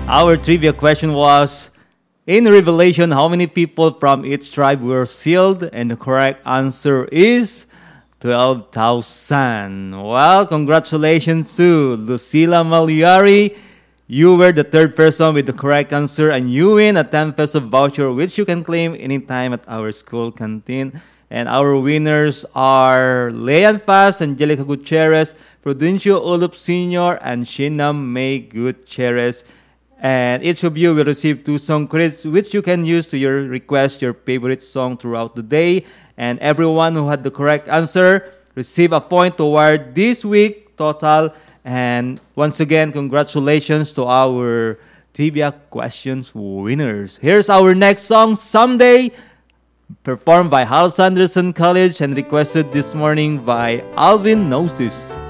Our trivia question was, in Revelation, how many people from each tribe were sealed? And the correct answer is 12,000. Well, congratulations to Lucila Malyari. You were the third person with the correct answer, and you win a 10 peso voucher, which you can claim anytime at our school canteen. And our winners are Leon Faz, Angelica Gutierrez, Prudencio Ulup Sr., and Sheena May Gutierrez. And each of you will receive 2 song credits, which you can use to request your favorite song throughout the day. And everyone who had the correct answer receive a point toward this week total. And once again, congratulations to our trivia questions winners. Here's our next song, Someday, performed by Hal Sanderson College and requested this morning by Alvin Gnosis.